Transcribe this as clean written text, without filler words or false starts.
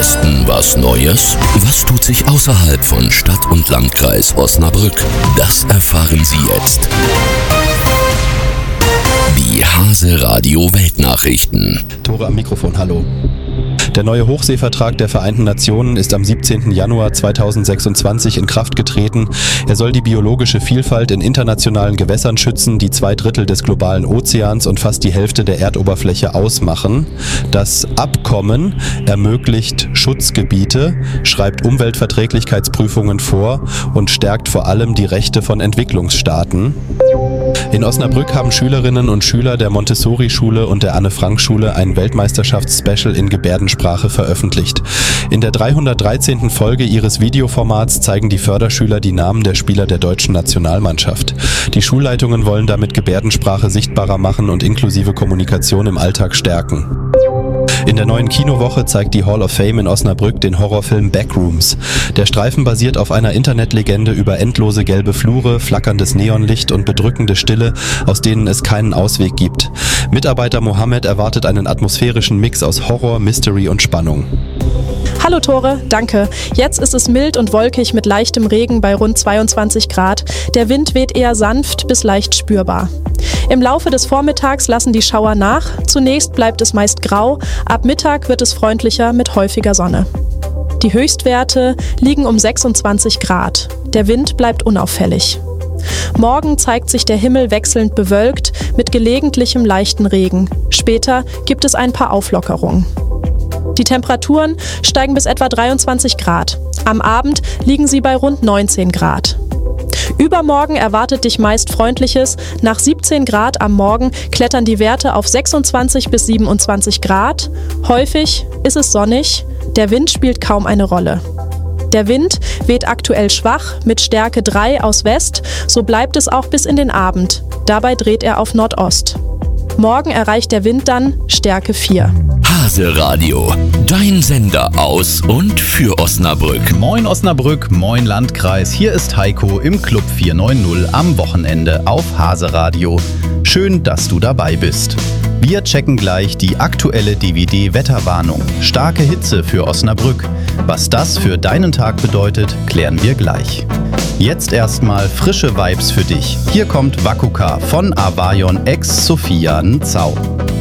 Westen was Neues? Was tut sich außerhalb von Stadt und Landkreis Osnabrück? Das erfahren Sie jetzt. Die Hase Radio Weltnachrichten. Tore am Mikrofon, hallo. Der neue Hochseevertrag der Vereinten Nationen ist am 17. Januar 2026 in Kraft getreten. Er soll die biologische Vielfalt in internationalen Gewässern schützen, die 2/3 des globalen Ozeans und fast die Hälfte der Erdoberfläche ausmachen. Das Abkommen ermöglicht Schutzgebiete, schreibt Umweltverträglichkeitsprüfungen vor und stärkt vor allem die Rechte von Entwicklungsstaaten. In Osnabrück haben Schülerinnen und Schüler der Montessori-Schule und der Anne-Frank-Schule ein Weltmeisterschafts-Special in Gebärdensprache veröffentlicht. In der 313. Folge ihres Videoformats zeigen die Förderschüler die Namen der Spieler der deutschen Nationalmannschaft. Die Schulleitungen wollen damit Gebärdensprache sichtbarer machen und inklusive Kommunikation im Alltag stärken. In der neuen Kinowoche zeigt die Hall of Fame in Osnabrück den Horrorfilm Backrooms. Der Streifen basiert auf einer Internetlegende über endlose gelbe Flure, flackerndes Neonlicht und bedrückende Stille, aus denen es keinen Ausweg gibt. Mitarbeiter Mohammed erwartet einen atmosphärischen Mix aus Horror, Mystery und Spannung. Hallo Tore, danke. Jetzt ist es mild und wolkig mit leichtem Regen bei rund 22 Grad. Der Wind weht eher sanft bis leicht spürbar. Im Laufe des Vormittags lassen die Schauer nach. Zunächst bleibt es meist grau, ab Mittag wird es freundlicher mit häufiger Sonne. Die Höchstwerte liegen um 26 Grad. Der Wind bleibt unauffällig. Morgen zeigt sich der Himmel wechselnd bewölkt mit gelegentlichem leichten Regen. Später gibt es ein paar Auflockerungen. Die Temperaturen steigen bis etwa 23 Grad. Am Abend liegen sie bei rund 19 Grad. Übermorgen erwartet dich meist Freundliches. Nach 17 Grad am Morgen klettern die Werte auf 26 bis 27 Grad. Häufig ist es sonnig. Der Wind spielt kaum eine Rolle. Der Wind weht aktuell schwach mit Stärke 3 aus West. So bleibt es auch bis in den Abend. Dabei dreht er auf Nordost. Morgen erreicht der Wind dann Stärke 4. Hase Radio, dein Sender aus und für Osnabrück. Moin Osnabrück, moin Landkreis, hier ist Heiko im Club 490 am Wochenende auf Hase Radio. Schön, dass du dabei bist. Wir checken gleich die aktuelle DWD-Wetterwarnung. Starke Hitze für Osnabrück. Was das für deinen Tag bedeutet, klären wir gleich. Jetzt erstmal frische Vibes für dich. Hier kommt Wakuka von Avayon ex Sophia Nzau.